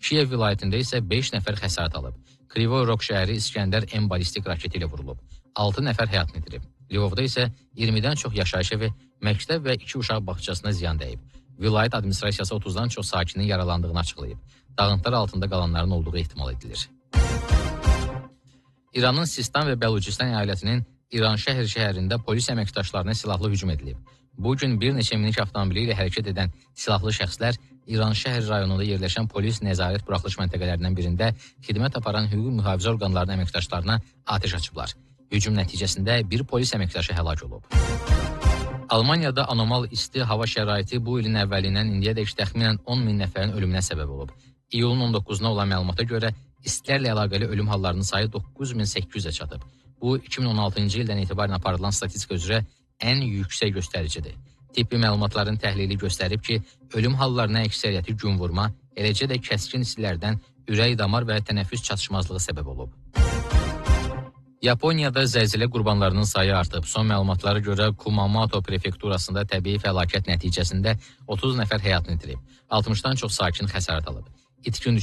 Kiyev vilayətində isə 5 nəfər xəsarət alıb. Krivoy Rog şəhəri İskəndər M ballistik raketi ilə vurulub. 6 nəfər həyatını itirib. Lvovda isə 20-dən çox yaşayış evi, məktəb və 2 uşaq bağçasına ziyan dəyib. Vilayət administrasiyası 30-dan çox sakinin yaralandığını açıqlayıb. Dağıntılar altında qalanların olduğu ehtimal edilir. İranın Sistan və Bəlucistan əyalətinin İranşəhər şəhərində polis əməkdaşlarına silahlı hücum edilib. Bu gün bir neçə minik avtomobili ilə hərəkət edən silahlı şəxslər İranşəhər rayonunda yerləşən polis nəzarət buraxılış məntəqələrindən birində xidmət aparan hüquq mühafizə orqanlarının əməkdaşlarına atəş açıblar. Hücum nəticəsində bir polis əməkdaşı həlak olub. Almaniyada anormal isti hava şəraiti bu ilin əvvəlindən indiyədək təxminən 10 min nəfərin ölümünə səbəb olub. İyulun 19-na olan məlumata görə istilərlə əlaqəli ölüm hallarının sayı 9800-ə çatıb. Bu 2016-cı ildən etibarən aparılan statistika üzrə ən yüksək göstəricidir. Tibbi məlumatların təhlili göstərib ki, ölüm hallarına əksəriyyəti gün vurma, eləcə də kəskin istilərdən ürək damar və tənəffüs çatışmazlığı səbəb olub. Yaponiyada zəlzələ qurbanlarının sayı artıb. Son məlumatlara görə Kumamoto prefekturasında təbii fəlakət nəticəsində 30 nəfər həyatını itirib. 60-dan çox sakin xəsarət alıb. İtkin